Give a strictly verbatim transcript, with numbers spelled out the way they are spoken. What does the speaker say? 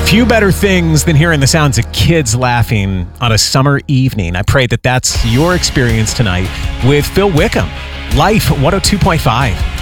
Few better things than hearing the sounds of kids laughing on a summer evening. I pray that that's your experience tonight with Phil Wickham. Life one oh two point five.